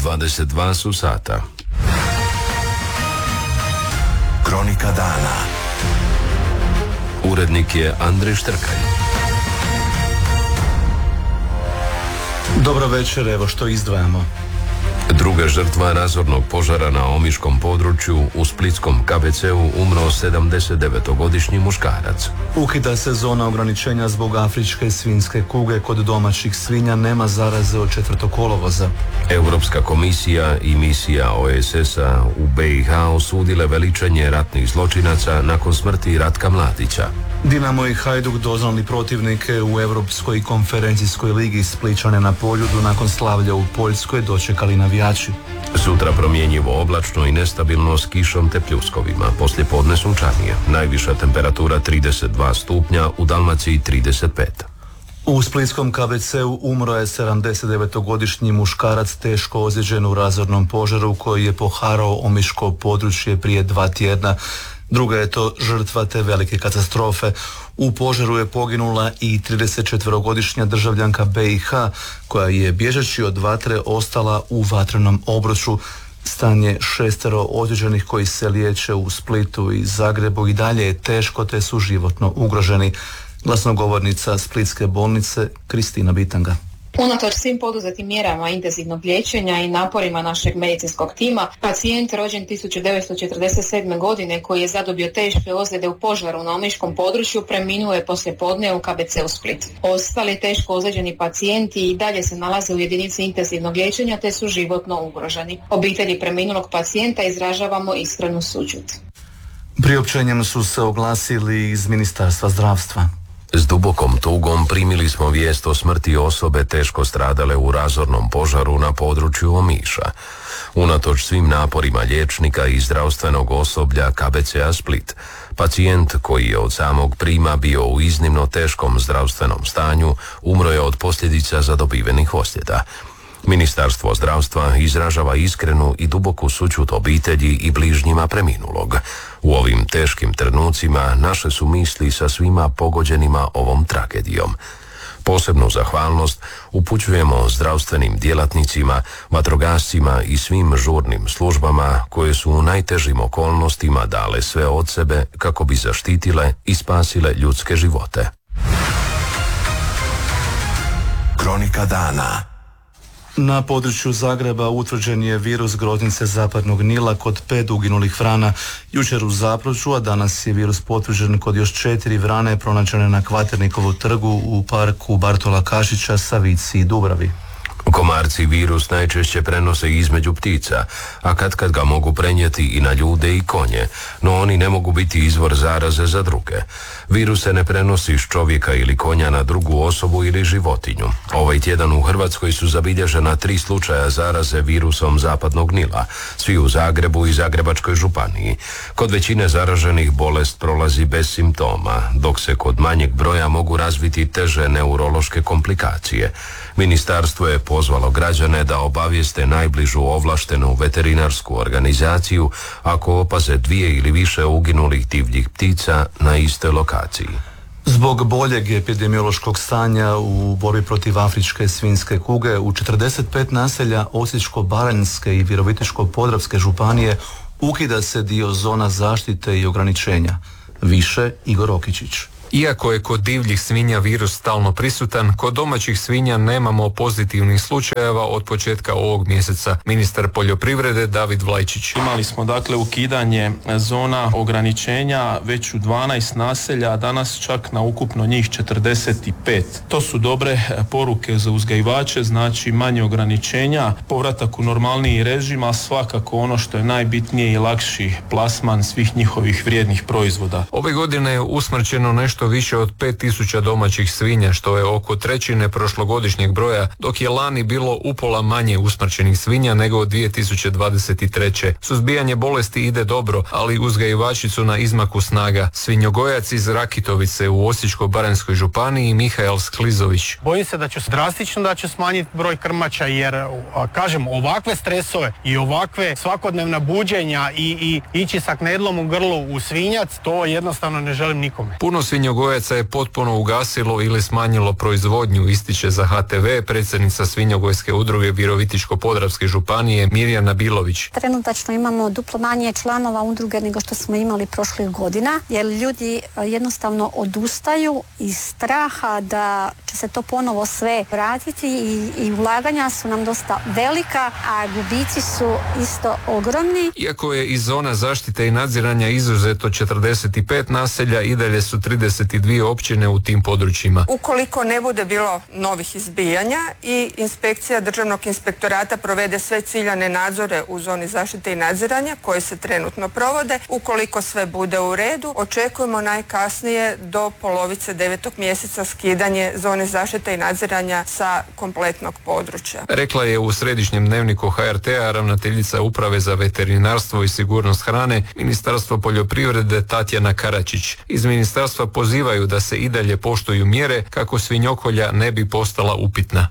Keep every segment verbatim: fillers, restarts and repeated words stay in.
dvadeset dva su sata. Kronika dana. Urednik je Andrej Štrkalj. Dobro večer, evo što izdvajamo. Druga žrtva razornog požara na omiškom području u splitskom K B C-u umro sedamdesetdevetogodišnji muškarac. Ukida se zona ograničenja zbog afričke svinjske kuge. Kod domaćih svinja nema zaraze od četvrtog kolovoza. Europska komisija i misija O E S S-a u B i H osudile veličanje ratnih zločinaca nakon smrti Ratka Mladića. Dinamo i Hajduk doznali protivnike u Europskoj konferencijskoj ligi. Splićane na Poljudu nakon slavlja u Poljskoj dočekali navijači. Sutra promjenjivo oblačno i nestabilno s kišom te pljuskovima. Poslije podne sunčanije. Najviša temperatura trideset dva stupnja, u Dalmaciji trideset pet. U splitskom K B C-u umro je sedamdesetdevetogodišnji muškarac teško ozlijeđen u razornom požaru koji je poharao omiško područje prije dva tjedna. Druga je to žrtva te velike katastrofe. U požaru je poginula i tridesetčetverogodišnja državljanka B i H koja je bježeći od vatre ostala u vatrenom obruču. Stanje šestero ozlijeđenih koji se liječe u Splitu i Zagrebu i dalje je teško te su životno ugroženi. Glasnogovornica Splitske bolnice Kristina Bitanga. Unatoč svim poduzetim mjerama intenzivnog liječenja i naporima našeg medicinskog tima, pacijent rođen tisuću devetsto četrdeset sedme. godine koji je zadobio teške ozljede u požaru na omiškom području preminuo je poslije podne u K B C u Split. Ostali teško ozlijeđeni pacijenti i dalje se nalaze u jedinici intenzivnog liječenja te su životno ugroženi. Obitelji preminulog pacijenta izražavamo iskrenu sućut. Priopćenjem su se oglasili iz Ministarstva zdravstva. S dubokom tugom primili smo vijest o smrti osobe teško stradale u razornom požaru na području Omiša. Unatoč svim naporima liječnika i zdravstvenog osoblja K B C-a Split, pacijent koji je od samog prima bio u iznimno teškom zdravstvenom stanju umro je od posljedica zadobivenih ozljeda. Ministarstvo zdravstva izražava iskrenu i duboku sućut obitelji i bližnjima preminulog. U ovim teškim trenucima naše su misli sa svima pogođenima ovom tragedijom. Posebnu zahvalnost upućujemo zdravstvenim djelatnicima, vatrogascima i svim žurnim službama koje su u najtežim okolnostima dale sve od sebe kako bi zaštitile i spasile ljudske živote. Kronika dana. Na području Zagreba utvrđen je virus groznice zapadnog Nila kod pet uginulih vrana. Jučer u Zaproču, a danas je virus potvrđen kod još četiri vrane pronađene na Kvaternikovu trgu u parku Bartola Kašića, Savici i Dubravi. Komarci virus najčešće prenose između ptica, a kad kad ga mogu prenijeti i na ljude i konje, no oni ne mogu biti izvor zaraze za druge. Virus se ne prenosi s čovjeka ili konja na drugu osobu ili životinju. Ovaj tjedan u Hrvatskoj su zabilježena tri slučaja zaraze virusom zapadnog Nila, svi u Zagrebu i Zagrebačkoj županiji. Kod većine zaraženih bolest prolazi bez simptoma, dok se kod manjeg broja mogu razviti teže neurološke komplikacije. Ministarstvo je pozvalo građane da obavijeste najbližu ovlaštenu veterinarsku organizaciju ako opaze dvije ili više uginulih divljih ptica na istoj lokaciji. Zbog boljeg epidemiološkog stanja u borbi protiv afričke svinjske kuge u četrdeset pet naselja Osječko-baranjske i Virovitičko-podravske županije ukida se dio zona zaštite i ograničenja. Više Igor Okičić. Iako je kod divljih svinja virus stalno prisutan, kod domaćih svinja nemamo pozitivnih slučajeva od početka ovog mjeseca. Ministar poljoprivrede David Vlajčić. Imali smo dakle ukidanje zona ograničenja već u dvanaest naselja, a danas čak na ukupno njih četrdeset pet. To su dobre poruke za uzgajivače, znači manje ograničenja, povratak u normalniji režim, a svakako ono što je najbitnije i lakši plasman svih njihovih vrijednih proizvoda. Ove godine je usmrćeno nešto više od pet tisuća domaćih svinja, što je oko trećine prošlogodišnjeg broja, dok je lani bilo upola manje usmrćenih svinja nego od dvije tisuće dvadeset treće. Suzbijanje bolesti ide dobro, ali uzgajivači su na izmaku snaga. Svinjogojac iz Rakitovice u Osječko-baranjskoj županiji Mihael Sklizović. Bojim se da će drastično da će smanjiti broj krmača, jer kažem, ovakve stresove i ovakve svakodnevna buđenja i, i ići sa knedlom u grlu u svinjac, to jednostavno ne želim nikome. Puno svinjogojaca svinjogojaca je potpuno ugasilo ili smanjilo proizvodnju, ističe za H T V predsjednica Svinjogojske udruge Virovitičko-podravske županije Mirjana Bilović. Trenutačno imamo duplo manje članova udruge nego što smo imali prošlih godina, jer ljudi jednostavno odustaju iz straha da će se to ponovo sve vratiti i, i ulaganja su nam dosta velika, a gubici su isto ogromni. Iako je iz zona zaštite i nadziranja izuzeto četrdeset pet naselja, i dalje su trideset dvije općine u tim područjima. Ukoliko ne bude bilo novih izbijanja i inspekcija Državnog inspektorata provede sve ciljane nadzore u zoni zaštite i nadziranja koje se trenutno provode, ukoliko sve bude u redu, očekujemo najkasnije do polovice devetog mjeseca skidanje zone zaštite i nadziranja sa kompletnog područja. Rekla je u središnjem dnevniku H R T-a ravnateljica Uprave za veterinarstvo i sigurnost hrane Ministarstvo poljoprivrede Tatjana Karačić. Iz ministarstva pozivaju da se i dalje poštuju mjere kako svinjokolja ne bi postala upitna.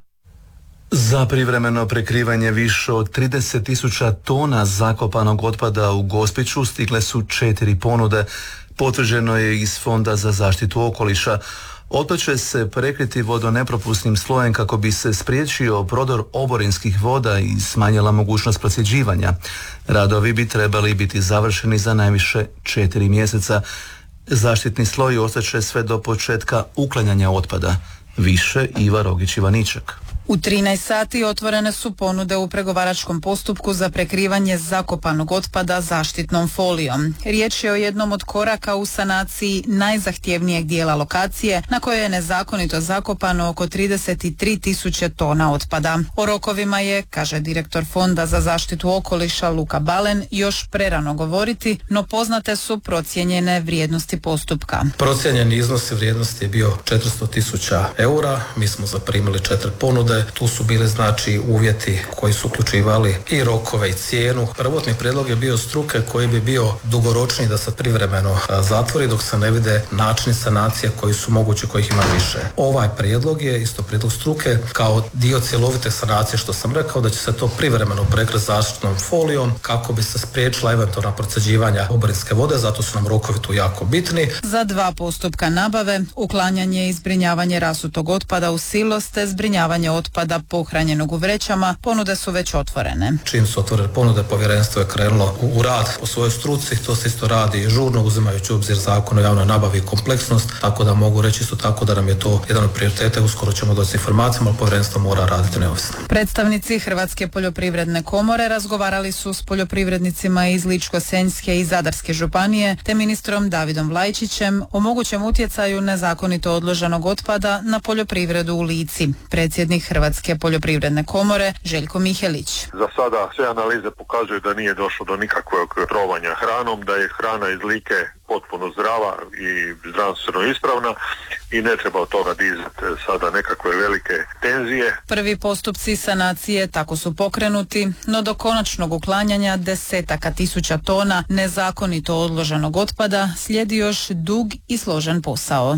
Za privremeno prekrivanje više od trideset tisuća tona zakopanog otpada u Gospiću stigle su četiri ponude. Potvrđeno je iz Fonda za zaštitu okoliša. Otpad će se prekriti vodonepropusnim slojem kako bi se spriječio prodor oborinskih voda i smanjila mogućnost procjeđivanja. Radovi bi trebali biti završeni za najviše četiri mjeseca. Zaštitni sloj ostaće sve do početka uklanjanja otpada. Više Iva Rogić-Ivaničak. U trinaest sati otvorene su ponude u pregovaračkom postupku za prekrivanje zakopanog otpada zaštitnom folijom. Riječ je o jednom od koraka u sanaciji najzahtjevnijeg dijela lokacije na kojoj je nezakonito zakopano oko trideset tri tisuće tona otpada. O rokovima je, kaže direktor Fonda za zaštitu okoliša Luka Balen, još prerano govoriti, no poznate su procijenjene vrijednosti postupka. Procijenjeni iznos vrijednosti je bio četiristo tisuća eura, mi smo zaprimili četiri ponude. Tu su bili znači uvjeti koji su uključivali i rokove i cijenu. Prvotni prijedlog je bio struke koji bi bio dugoročniji da se privremeno zatvori dok se ne vide načini sanacije koji su mogući, kojih ima više. Ovaj prijedlog je isto prijedlog struke kao dio cjelovite sanacije, što sam rekao da će se to privremeno prekriti zaštitnom folijom kako bi se spriječila eventualna procjeđivanja oborinske vode, zato su nam rokovi tu jako bitni. Za dva postupka nabave, uklanjanje i zbrinjavanje rasutog otpada u silos te zbrinjavanje otpada pohranjenog u vrećama, ponude su već otvorene. Čim su otvorene ponude, povjerenstvo je krenulo u, u rad po svojoj struci, to se isto radi žurno uzimajući u obzir zakon o javnoj nabavi i kompleksnost, tako da mogu reći isto tako da nam je to jedan od prioriteta, uskoro ćemo doći s informacijama, ali povjerenstvo mora raditi neovisno. Predstavnici Hrvatske poljoprivredne komore razgovarali su s poljoprivrednicima iz Ličko-senjske i Zadarske županije te ministrom Davidom Vlajčićem o mogućem utjecaju nezakonito odloženog otpada na poljoprivredu u Lici. Predsjednik Hrvatske poljoprivredne komore Željko Mihelić. Za sada sve analize pokazuju da nije došlo do nikakvog trovanja hranom, da je hrana iz Like potpuno zdrava i zdravstveno ispravna i ne treba od toga dizati sada nekakve velike tenzije. Prvi postupci sanacije tako su pokrenuti, no do konačnog uklanjanja desetaka tisuća tona nezakonito odloženog otpada slijedi još dug i složen posao.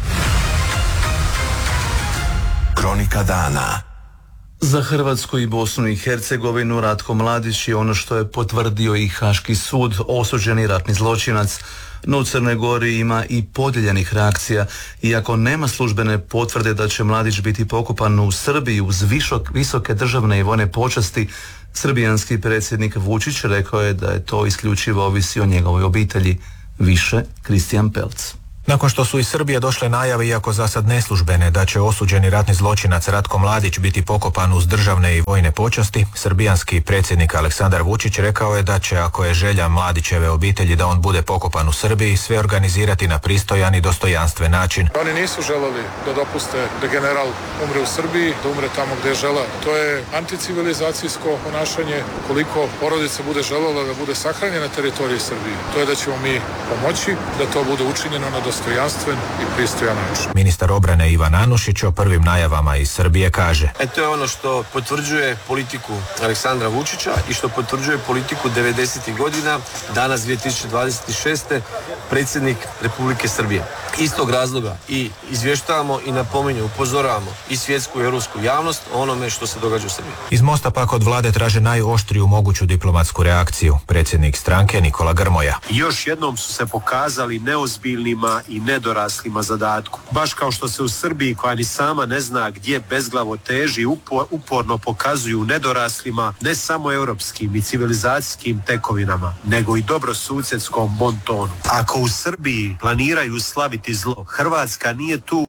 Kronika dana. Za Hrvatsku i Bosnu i Hercegovinu Ratko Mladić je ono što je potvrdio i Haški sud, osuđeni ratni zločinac. No u Crnoj Gori ima i podijeljenih reakcija. Iako nema službene potvrde da će Mladić biti pokopan u Srbiji uz višok, visoke državne i vojne počasti, srbijanski predsjednik Vučić rekao je da je to isključivo ovisi o njegovoj obitelji. Više Kristijan Pelc. Nakon što su iz Srbije došle najave, iako za sad neslužbene, da će osuđeni ratni zločinac Ratko Mladić biti pokopan uz državne i vojne počasti, srbijanski predsjednik Aleksandar Vučić rekao je da će, ako je želja Mladićeve obitelji da on bude pokopan u Srbiji, sve organizirati na pristojan i dostojanstven način. Oni nisu želeli da dopuste da general umre u Srbiji, da umre tamo gdje je želeo. To je anticivilizacijsko ponašanje. Koliko porodica bude želela da bude sahranjena na teritoriji Srbije, to je da ćemo mi pomoći da to bude učinjeno na dostojanstven i pristojan način. Ministar obrane Ivan Anušić o prvim najavama iz Srbije kaže: E to je ono što potvrđuje politiku Aleksandra Vučića i što potvrđuje politiku devedesetih godina, danas dvije tisuće dvadeset šeste predsjednik Republike Srbije. Istog razloga i izvještavamo i napominju, upozoravamo i svjetsku i europsku javnost o onome što se događa u Srbiji. Iz Mosta pak od vlade traže najoštriju moguću diplomatsku reakciju. Predsjednik stranke Nikola Grmoja. Još jednom su se pokazali neozbiljnima i nedoraslima zadatku. Baš kao što se u Srbiji, koja ni sama ne zna gdje bezglavo teži, uporno pokazuju nedoraslima ne samo europskim i civilizacijskim tekovinama, nego i dobrosusjedskom bontonu. Ako u Srbiji planiraju slaviti zlo, Hrvatska nije tu.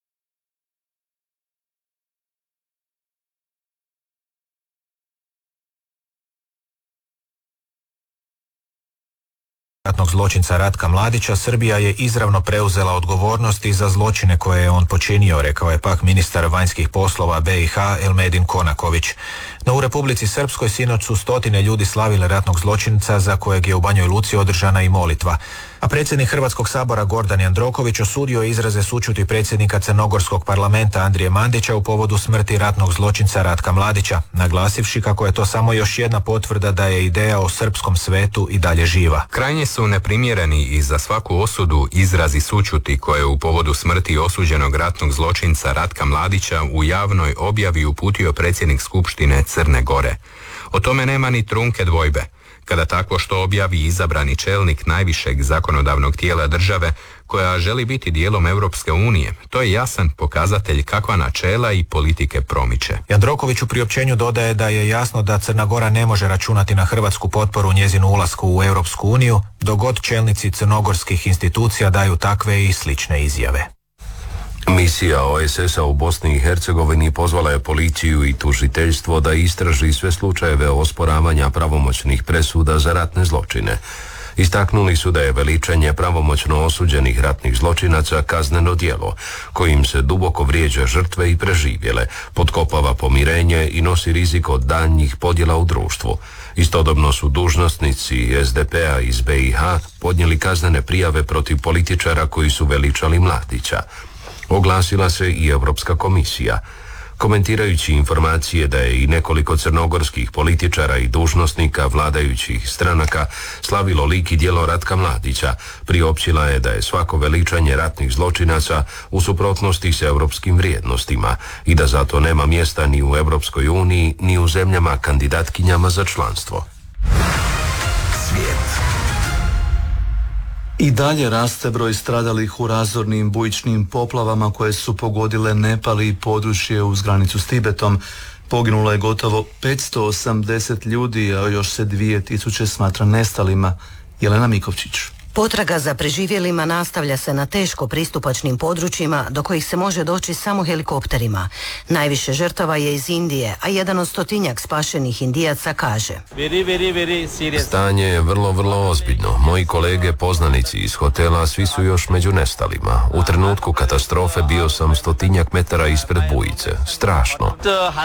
Ratnog zločinca Ratka Mladića, Srbija je izravno preuzela odgovornost i za zločine koje je on počinio, rekao je pak ministar vanjskih poslova B i H Elmedin Konaković. No u Republici Srpskoj sinoć su stotine ljudi slavile ratnog zločinca za kojeg je u Banjoj Luci održana i molitva. A predsjednik Hrvatskog sabora Gordan Jandroković osudio je izraze sućuti predsjednika Crnogorskog parlamenta Andrije Mandića u povodu smrti ratnog zločinca Ratka Mladića, naglasivši kako je to samo još jedna potvrda da je ideja o srpskom svetu i dalje živa. Krajnje su neprimjereni i za svaku osudu izrazi sućuti koje u povodu smrti osuđenog ratnog zločinca Ratka Mladića u javnoj objavi uputio predsjednik Skupštine Crne Gore. O tome nema ni trunke dvojbe. Kada takvo što objavi izabrani čelnik najvišeg zakonodavnog tijela države koja želi biti dijelom Europske unije, to je jasan pokazatelj kakva načela i politike promiče. Jandroković u priopćenju dodaje da je jasno da Crna Gora ne može računati na hrvatsku potporu u njezinu ulasku u Europsku uniju, dok god čelnici crnogorskih institucija daju takve i slične izjave. Misija O S S-a u Bosni i Hercegovini pozvala je policiju i tužiteljstvo da istraži sve slučajeve osporavanja pravomoćnih presuda za ratne zločine. Istaknuli su da je veličanje pravomoćno osuđenih ratnih zločinaca kazneno djelo, kojim se duboko vrijeđa žrtve i preživjele, potkopava pomirenje i nosi rizik od daljnjih podjela u društvu. Istodobno su dužnosnici S D P-a iz B i H podnijeli kaznene prijave protiv političara koji su veličali Mladića. Oglasila se i Europska komisija. Komentirajući informacije da je i nekoliko crnogorskih političara i dužnosnika vladajućih stranaka slavilo lik i djelo Ratka Mladića, priopćila je da je svako veličanje ratnih zločinaca u suprotnosti s europskim vrijednostima i da zato nema mjesta ni u Europskoj uniji ni u zemljama kandidatkinjama za članstvo. Svijet. I dalje raste broj stradalih u razornim bujičnim poplavama koje su pogodile Nepal i područje uz granicu s Tibetom. Poginulo je gotovo petsto osamdeset ljudi, a još se dvije tisuće smatra nestalima. Jelena Mikovčić. Potraga za preživjelima nastavlja se na teško pristupačnim područjima do kojih se može doći samo helikopterima. Najviše žrtava je iz Indije, a jedan od stotinjak spašenih Indijaca kaže: Very, very, very stanje je vrlo, vrlo ozbiljno. Moji kolege poznanici iz hotela svi su još među nestalima. U trenutku katastrofe bio sam stotinjak metara ispred bujice. Strašno.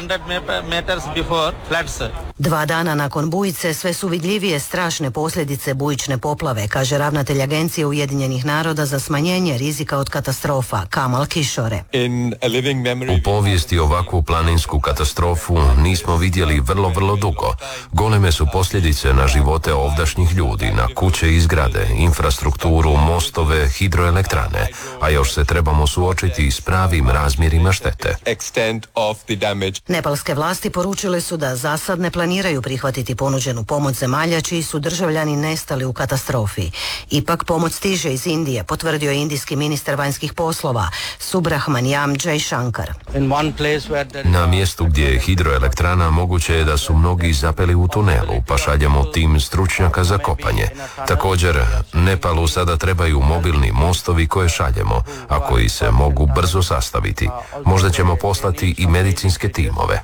Dva dana nakon bujice sve su vidljivije strašne posljedice bujične poplave, kaže ravnatelj Agencije Ujedinjenih naroda za smanjenje rizika od katastrofa Kamal Kishore. U povijesti ovakvu planinsku katastrofu nismo vidjeli vrlo, vrlo dugo. Goleme su posljedice na živote ovdašnjih ljudi, na kuće i zgrade, infrastrukturu, mostove, hidroelektrane, a još se trebamo suočiti s pravim razmjerima štete. Nepalske vlasti poručile su da za sad ne planiraju prihvatiti ponuđenu pomoć zemalja čiji su državljani nestali u katastrofi. Ipak pomoć stiže iz Indije, potvrdio je indijski ministar vanjskih poslova Subrahmanyam Jaishankar. Na mjestu gdje je hidroelektrana moguće je da su mnogi zapeli u tunelu, pa šaljemo tim stručnjaka za kopanje. Također, Nepalu sada trebaju mobilni mostovi koje šaljemo, a koji se mogu brzo sastaviti. Možda ćemo poslati i medicinske timove.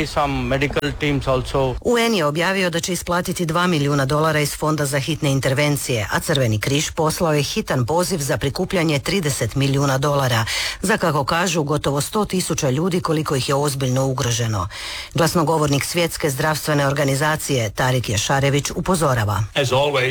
U N je objavio da će isplatiti dva milijuna dolara iz Fonda za hitne intervencije, a Crveni križ poslao je hitan poziv za prikupljanje trideset milijuna dolara, za kako kažu gotovo sto tisuća ljudi koliko ih je ozbiljno ugroženo. Glasnogovornik Svjetske zdravstvene organizacije Tarik Jašarević upozorava.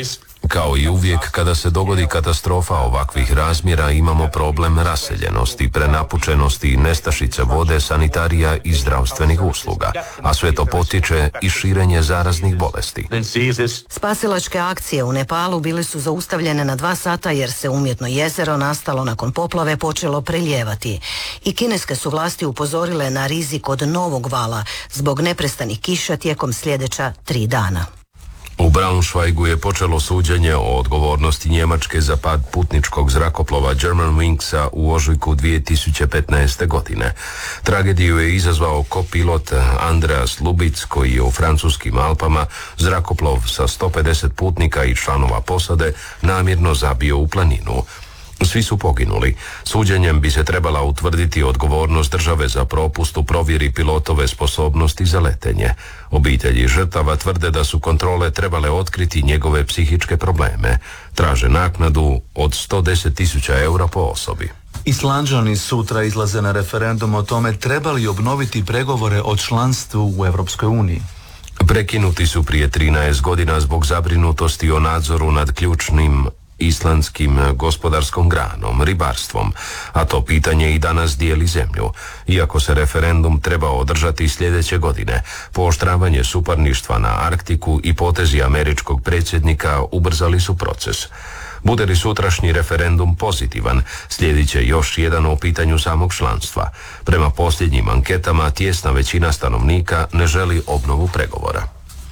Kao i uvijek, kada se dogodi katastrofa ovakvih razmjera, imamo problem raseljenosti, prenapučenosti, nestašice vode, sanitarija i zdravstvenih usluga, a sve to potiče i širenje zaraznih bolesti. Spasilačke akcije u Nepalu bile su zaustavljene na dva sata jer se umjetno jezero nastalo nakon poplave počelo prelijevati. I kineske su vlasti upozorile na rizik od novog vala zbog neprestanih kiša tijekom sljedeća tri dana. U Braunschweigu je počelo suđenje o odgovornosti Njemačke za pad putničkog zrakoplova Germanwingsa u ožujku dvije tisuće petnaeste. godine. Tragediju je izazvao kopilot Andreas Lubitz, koji je u francuskim Alpama zrakoplov sa sto pedeset putnika i članova posade namjerno zabio u planinu. Svi su poginuli. Suđenjem bi se trebala utvrditi odgovornost države za propust u provjeri pilotove sposobnosti za letenje. Obitelji žrtava tvrde da su kontrole trebale otkriti njegove psihičke probleme. Traže naknadu od sto deset tisuća eura po osobi. Islanđani sutra izlaze na referendum o tome trebali obnoviti pregovore o članstvu u Europskoj uniji. Prekinuti su prije trinaest godina zbog zabrinutosti o nadzoru nad ključnim islandskim gospodarskom granom, ribarstvom, a to pitanje i danas dijeli zemlju. Iako se referendum treba održati sljedeće godine, pooštravanje suparništva na Arktiku i potezi američkog predsjednika ubrzali su proces. Bude li sutrašnji referendum pozitivan, slijedit će još jedan o pitanju samog članstva. Prema posljednjim anketama, tijesna većina stanovnika ne želi obnovu pregovora.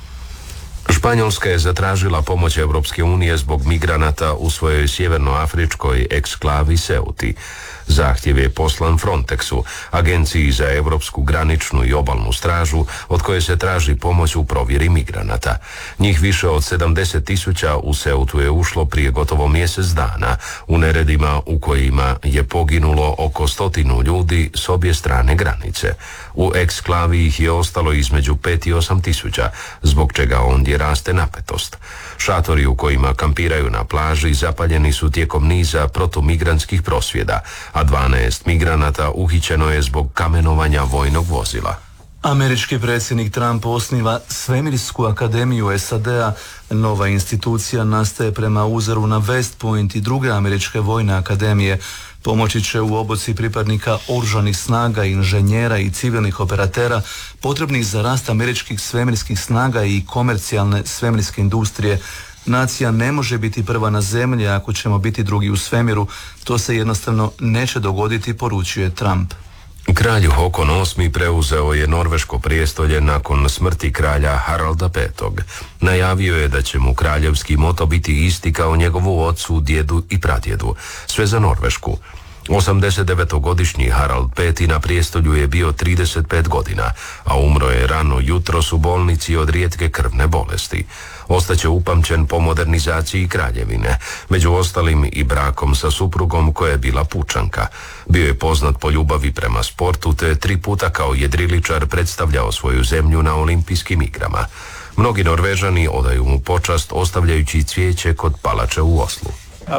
Španjolska je zatražila pomoć Europske unije zbog migranata u svojoj sjevernoafričkoj eksklavi Ceuti. Zahtjev je poslan Frontexu, agenciji za europsku graničnu i obalnu stražu, od koje se traži pomoć u provjeri migranata. Njih više od sedamdeset tisuća u Ceutu je ušlo prije gotovo mjesec dana, u neredima u kojima je poginulo oko stotinu ljudi s obje strane granice. U eksklavi ih je ostalo između pet i osam tisuća, zbog čega ondje raste napetost. Šatori u kojima kampiraju na plaži zapaljeni su tijekom niza protumigrantskih prosvjeda, a dvanaest migranata uhićeno je zbog kamenovanja vojnog vozila. Američki predsjednik Trump osniva Svemirsku akademiju S A D-a. Nova institucija nastaje prema uzoru na West Point i druge američke vojne akademije. Pomoći će u obuci pripadnika oružanih snaga, inženjera i civilnih operatera potrebnih za rast američkih svemirskih snaga i komercijalne svemirske industrije. Nacija ne može biti prva na zemlji ako ćemo biti drugi u svemiru. To se jednostavno neće dogoditi, poručuje Trump. Kralj Håkon osmi preuzeo je norveško prijestolje nakon smrti kralja Haralda petog. Najavio je da će mu kraljevski moto biti isti kao njegovu ocu, djedu i pradjedu. Sve za Norvešku. osamdesetdevetogodišnji Harald peti na prijestolju je bio trideset pet godina, a umro je rano jutros u bolnici od rijetke krvne bolesti. Ostaće upamćen po modernizaciji kraljevine, među ostalim i brakom sa suprugom koja je bila pučanka. Bio je poznat po ljubavi prema sportu, te tri puta kao jedriličar predstavljao svoju zemlju na olimpijskim igrama. Mnogi Norvežani odaju mu počast ostavljajući cvijeće kod palače u Oslu.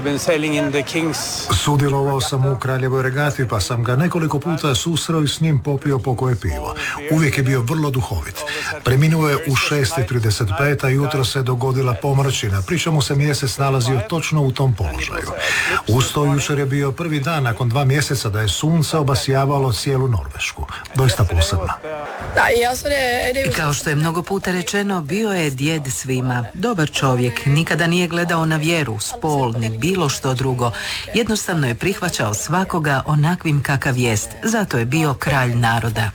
Sudjelovao sam u kraljevoj regati, pa sam ga nekoliko puta susreo i s njim popio po koje pivo. Uvijek je bio vrlo duhovit. Preminuo je u šest i trideset pet, a jutro se dogodila pomrčina, priča mu se mjesec nalazio točno u tom položaju. Uz to jučer je bio prvi dan nakon dva mjeseca da je sunce obasjavalo cijelu Norvešku. Doista posebno. I kao što je mnogo puta rečeno, bio je djed svima. Dobar čovjek, nikada nije gledao na vjeru, spol, ni bilo što drugo. Jednostavno je prihvaćao svakoga onakvim kakav jest. Zato je bio kralj naroda.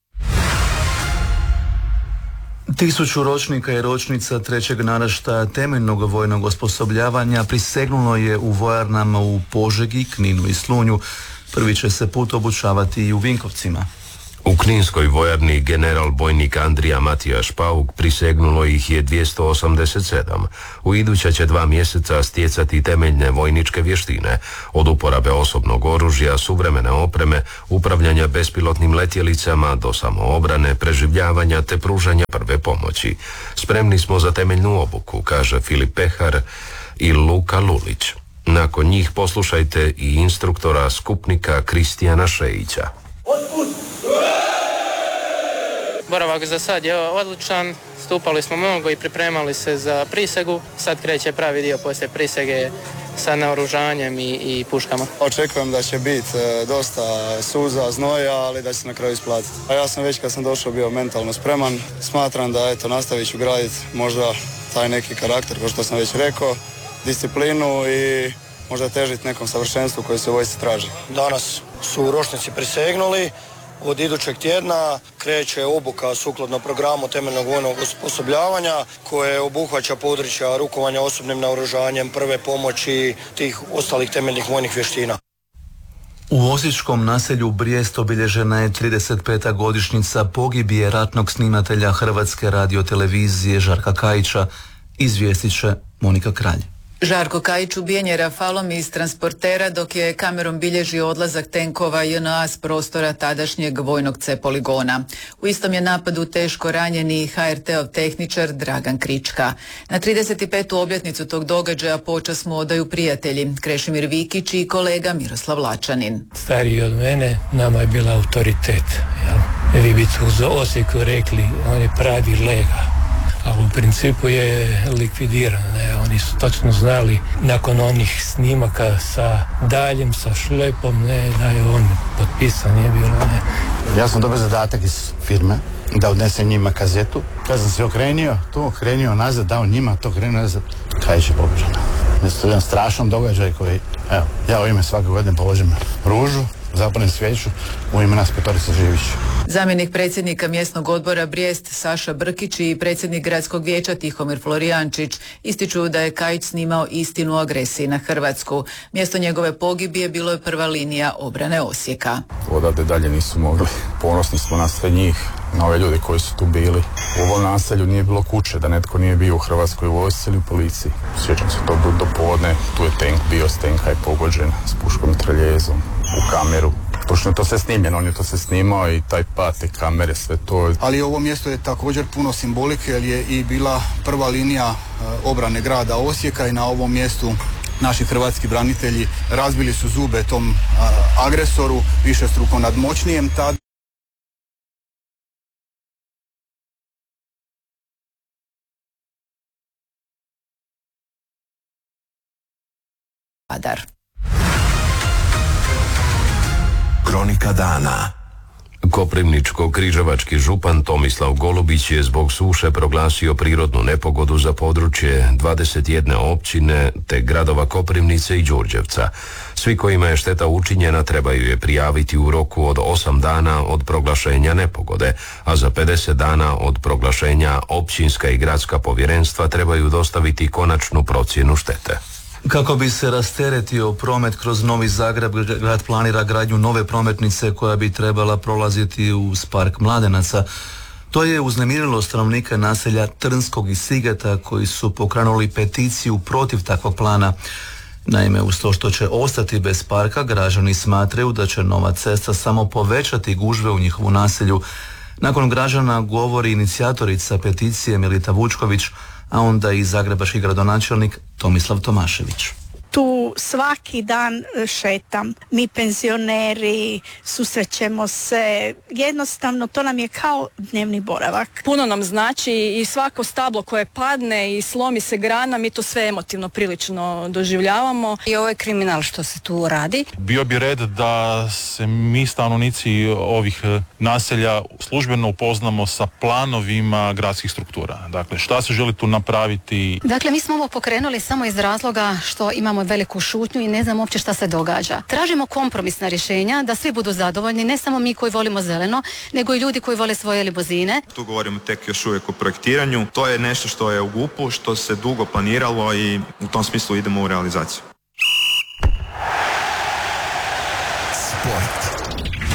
Tisuću ročnika i ročnica trećeg naraštaja temeljnog vojnog osposobljavanja prisegnulo je u vojarnama u Požegi, Kninu i Slunju. Prvi će se put obučavati i u Vinkovcima. U Kninskoj vojarni general bojnik Andrija Matijaš Pauk prisegnulo ih je dvjesto osamdeset sedam. U iduća će dva mjeseca stjecati temeljne vojničke vještine, od uporabe osobnog oružja, suvremene opreme, upravljanja bespilotnim letjelicama do samoobrane, preživljavanja te pružanja prve pomoći. Spremni smo za temeljnu obuku, kaže Filip Pehar i Luka Lulić. Nakon njih poslušajte i instruktora skupnika Kristijana Šejića. Boravak za sad je odličan, stupali smo mnogo i pripremali se za prisegu. Sad kreće pravi dio poslije prisege sa naoružanjem i, i puškama. Očekujem da će biti e, dosta suza, znoja, ali da će se na kraju isplatiti. A ja sam već kad sam došao bio mentalno spreman. Smatram da eto, nastavit ću graditi možda taj neki karakter, kao što sam već rekao, disciplinu i možda težiti nekom savršenstvu koje se u vojsci traži. Danas su ročnici prisegnuli. Od idućeg tjedna kreće obuka sukladno programu temeljnog vojnog osposobljavanja koje obuhvaća područja rukovanja osobnim naoružanjem, prve pomoći, tih ostalih temeljnih vojnih vještina. U osječkom naselju Brijest obilježena je trideset peta godišnjica pogibije ratnog snimatelja Hrvatske radiotelevizije Žarka Kajića, izvijestit će Monika Kralj. Žarko Kajić ubijen je rafalom iz transportera dok je kamerom bilježio odlazak tenkova J N A s prostora tadašnjeg vojnog C poligona. U istom je napadu teško ranjeni H R T-ov tehničar Dragan Krička. Na trideset petu obljetnicu tog događaja počast mu odaju prijatelji Krešimir Vikić i kolega Miroslav Lačanin. Stariji od mene, nama je bila autoritet. Jel? Vi bi tu u Osijeku rekli, on je pravi lega. A u principu je likvidiran. Ne? Oni su točno znali nakon onih snimaka sa daljem, sa šlepom, ne, da je on potpisan, je bilo, ne. Ja sam dobio zadatak iz firme da odnesem njima kazetu. Kad sam se okrenio, tu okrenio nazad, dao njima, to okrenio nazad, Kajić je pobiđen. Mislim, to je jedan strašan događaj koji, evo, ja u ime svake godine položim ružu, zapalim svijeću u ime nas petorica Živić. Zamjenik predsjednika mjesnog odbora Brijest Saša Brkić i predsjednik gradskog vijeća Tihomir Florijančić ističu da je Kajić snimao istinu o agresiji na Hrvatsku. Mjesto njegove pogibije bilo je prva linija obrane Osijeka. Odavde dalje nisu mogli. Ponosni smo na sve njih, na ove ljude koji su tu bili. U ovom naselju nije bilo kuće da netko nije bio u Hrvatskoj vojsci ili u policiji. Sjećam se to do podne, tu je tank bio, s tenka je pogođen s puškom i treljezom u kameru. Točno je to sve snimljeno, on je to sve snimao i taj pad, te kamere, sve to. Ali ovo mjesto je također puno simbolike jer je i bila prva linija obrane grada Osijeka i na ovom mjestu naši hrvatski branitelji razbili su zube tom agresoru, višestruko nadmoćnijem tad. Adar. Kronika dana. Koprivničko-križevački župan Tomislav Golubić je zbog suše proglasio prirodnu nepogodu za područje dvadeset jedne općine te gradova Koprivnice i Đurđevca. Svi kojima je šteta učinjena trebaju je prijaviti u roku od osam dana od proglašenja nepogode, a za pedeset dana od proglašenja općinska i gradska povjerenstva trebaju dostaviti konačnu procjenu štete. Kako bi se rasteretio promet kroz Novi Zagreb, grad planira gradnju nove prometnice koja bi trebala prolaziti uz park Mladenaca. To je uznemirilo stanovnike naselja Trnskog i Sigeta koji su pokrenuli peticiju protiv takvog plana. Naime, uz to što će ostati bez parka, građani smatraju da će nova cesta samo povećati gužve u njihovu naselju. Nakon građana govori inicijatorica peticije Milita Vučković, a onda i zagrebački gradonačelnik Tomislav Tomašević. Tu svaki dan šetam, mi penzioneri, susrećemo se, jednostavno to nam je kao dnevni boravak. Puno nam znači i svako stablo koje padne i slomi se grana, mi to sve emotivno prilično doživljavamo. I ovo je kriminal što se tu radi. Bio bi red da se mi stanovnici ovih naselja službeno upoznamo sa planovima gradskih struktura. Dakle, šta se želi tu napraviti? Dakle, mi smo ovo pokrenuli samo iz razloga što imamo veliku šutnju i ne znam uopće šta se događa. Tražimo kompromisna rješenja da svi budu zadovoljni, ne samo mi koji volimo zeleno, nego i ljudi koji vole svoje limuzine. Tu govorimo tek još uvijek o projektiranju. To je nešto što je u G U P-u, što se dugo planiralo i u tom smislu idemo u realizaciju. Sport.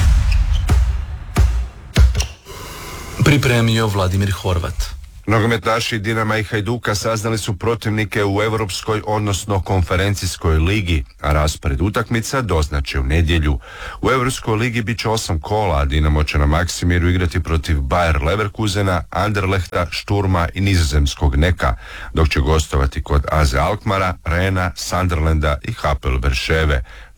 Pripremio Vladimir Horvat. Nogometaši Dinama i Hajduka saznali su protivnike u Europskoj, odnosno konferencijskoj ligi, a raspored utakmica doznače u nedjelju. U Europskoj ligi bit će osam kola, a Dinamo će na Maksimiru igrati protiv Bayer Leverkusena, Anderlechta, Šturma i nizozemskog Neka, dok će gostovati kod A Z Alkmara, Rena, Sunderlanda i Hapoel Berševe.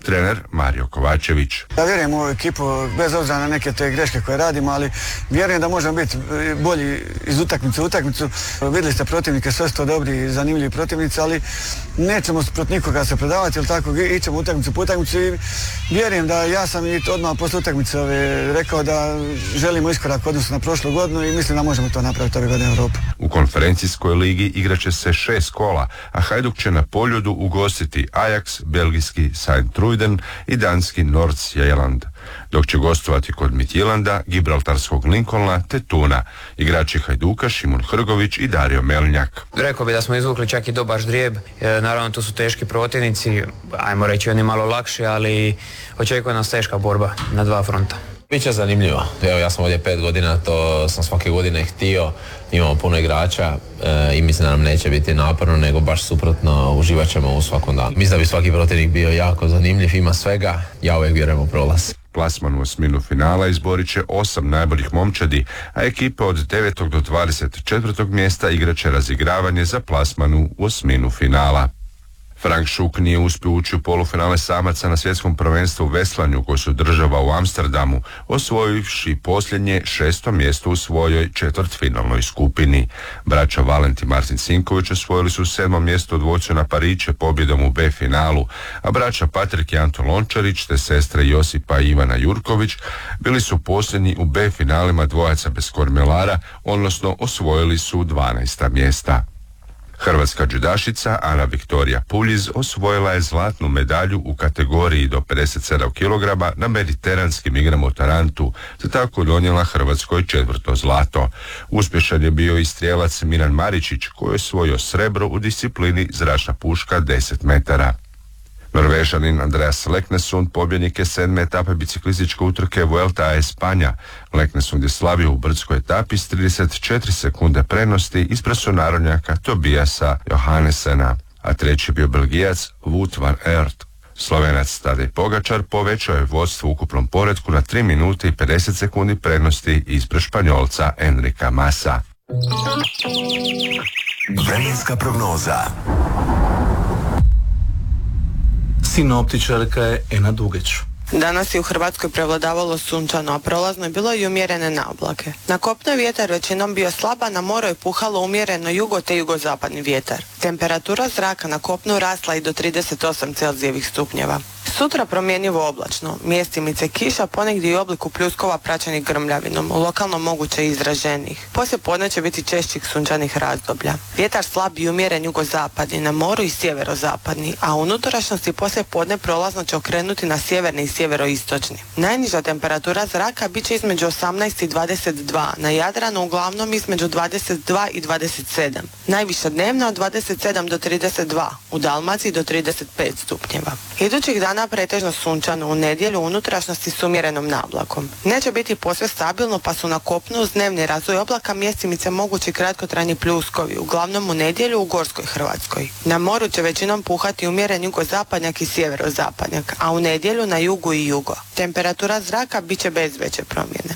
trener Mario Kovačević. Ja vjerujem u ovu ekipu, bez obzira na neke te greške koje radimo, ali vjerujem da možemo biti bolji iz utakmice u utakmicu. Vidjeli ste protivnike, sve su to dobri i zanimljivi protivnici, ali nećemo protiv nikoga se predavati, ili tako, ićemo utakmicu po utakmicu i vjerujem da ja sam i odmah posle utakmice ove, rekao da želimo iskorak odnosno na prošlu godinu i mislim da možemo to napraviti ove godine u Europi. U konferencijskoj ligi igraće se šest kola, a Hajduk će na Poljudu ugostiti Ajax, belgijski Sint-Truiden i danski Nordsjælland, dok će gostovati kod Midtjylanda, gibraltarskog Lincolna te Tuna. Igrači Hajduka Šimon Hrgović i Dario Melnjak. Rekao bi da smo izvukli čak i dobar ždrijeb, e, naravno tu su teški protivnici, ajmo reći oni malo lakši, ali očekuje nas teška borba na dva fronta. Biće zanimljivo. Evo, ja sam ovdje pet godina, to sam svake godine htio. Imamo puno igrača e, i mislim da nam neće biti naporno, nego baš suprotno, uživat ćemo u svakom danu. Mislim da bi svaki protivnik bio jako zanimljiv, ima svega, ja uvijek vjerujem u prolaz. Plasman u osminu finala izborit će osam najboljih momčadi, a ekipa od devetog do dvadeset četvrtog mjesta igraće razigravanje za plasmanu u osminu finala. Frank Šuk nije uspio ući u polufinale samaca na svjetskom prvenstvu u veslanju koji se održava u Amsterdamu, osvojivši posljednje šesto mjesto u svojoj četvrtfinalnoj skupini. Braća Valent i Martin Sinković osvojili su sedmo mjesto u dvojcu na pariće pobjedom u B finalu, a braća Patrik i Anton Lončarić te sestre Josipa i Ivana Jurković bili su posljednji u B finalima dvojaca bez kormelara, odnosno osvojili su dvanaesta mjesta. Hrvatska džudašica Ana Viktorija Puljiz osvojila je zlatnu medalju u kategoriji do pedeset sedam kilograma na mediteranskim igrama u Tarantu, te tako donijela Hrvatskoj četvrto zlato. Uspješan je bio i strijelac Miran Maričić koji je osvojio srebro u disciplini zračna puška deset metara. Norvežanin Andreas Leknesund pobjednik je sedme etape biciklističke utrke Vuelta a Espanja. Leknesund je slavio u brdskoj etapi s trideset četiri sekunde prednosti ispred sunarodnjaka Tobiasa Johannesena, a treći je bio Belgijac Wout van Aert. Slovenac Tadej Pogačar povećao je vodstvo u ukupnom poretku na tri minute i pedeset sekundi prednosti ispred Španjolca Enrika Masa. Vremenska prognoza. Sinoptičarka je Ena Dugeć. Danas je u Hrvatskoj prevladavalo sunčano, a prolazno je bilo i umjerene naoblake. Na kopnu je vjetar većinom bio slab, a na moru je puhalo umjereno jugo te jugozapadni vjetar. Temperatura zraka na kopnu rasla i do trideset osam Celzijevih stupnjeva. Sutra promjenjivo oblačno, mjestimice kiša, ponegdje i obliku pljuskova praćenih grmljavinom, lokalno moguće i izraženijih. Poslije podne će biti češćih sunčanih razdoblja. Vjetar slab i umjeren jugozapadni, na moru i sjeverozapadni, a u unutrašnjosti poslije podne prolazno će okrenuti na sjeverni i sjeveroistočni. Najniža temperatura zraka bit će između osamnaest i dvadeset dva, na Jadranu uglavnom između dvadeset dva i dvadeset sedam. Najviša dnevna od dvadeset sedam do trideset dva, u Dalmaciji do trideset pet stupnjeva. Idućih dana pretežno sunčano, u nedjelju u unutrašnjosti s umjerenom nablakom. Neće biti posve stabilno, pa su na kopnu uz dnevni razvoj oblaka mjestimice mogući kratkotrajni pljuskovi, uglavnom u nedjelju u gorskoj Hrvatskoj. Na moru će većinom puhati umjeren jugozapadnjak i sjeverozapadnjak, a u nedjelju na jugu i jugo. Temperatura zraka bit će bez veće promjene.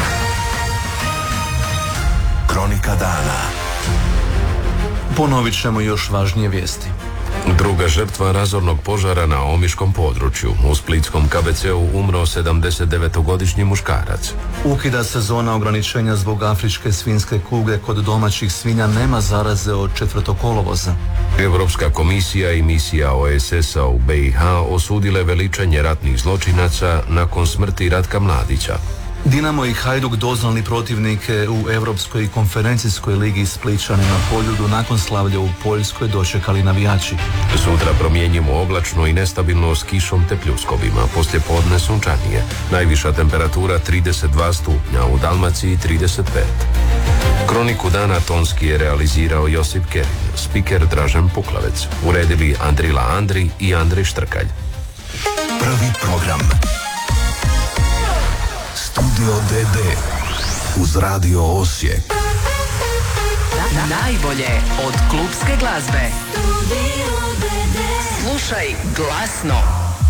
Kronika dana. Ponovit ćemo još važnije vijesti. Druga žrtva razornog požara na omiškom području. U splitskom K B C-u umro sedamdesetdevetogodišnji muškarac. Ukida se zona ograničenja zbog afričke svinjske kuge. Kod domaćih svinja nema zaraze od četvrtog kolovoza. Europska komisija i misija O E S S-a u B i H osudile veličanje ratnih zločinaca nakon smrti Ratka Mladića. Dinamo i Hajduk doznali protivnike u Europskoj konferencijskoj ligi. Splićani na Poljudu nakon slavlja u Poljskoj dočekali navijači. Sutra promjenjivo oblačno i nestabilno s kišom te pljuskovima. Poslije podne sunčanije. Najviša temperatura trideset dva stupnja, u Dalmaciji trideset pet. Kroniku dana tonski je realizirao Josip Kerin, spiker Dražen Puklavec, uredili Andrila Andri i Andrej Štrkalj. Prvi program. Studio D D uz Radio Osijek. Najbolje od klubske glazbe. Slušaj glasno.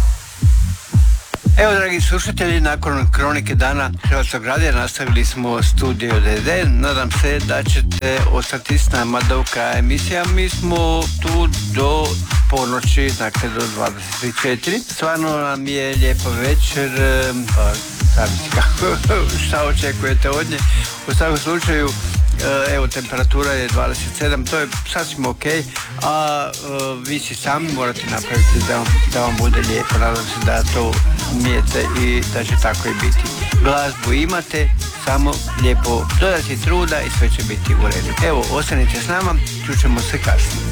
Evo, dragi slušatelji, nakon kronike dana Hrvatskog radija nastavili smo Studio D D. Nadam se da ćete ostati s nama do kraja emisija. Mi smo tu do ponoći, dakle do dvadeset četiri. Stvarno nam je lijepo večer, pa zavisi kako, šta očekujete od nje. U svakom slučaju, evo, temperatura je dvadeset sedam, to je sasvim ok, a vi si sami morate napraviti da, da vam bude lijepo. Nadam se da to umijete i da će tako i biti. Glazbu imate, samo lijepo dodati truda i sve će biti u redu. Evo, ostanite s nama, čućemo se kasnije.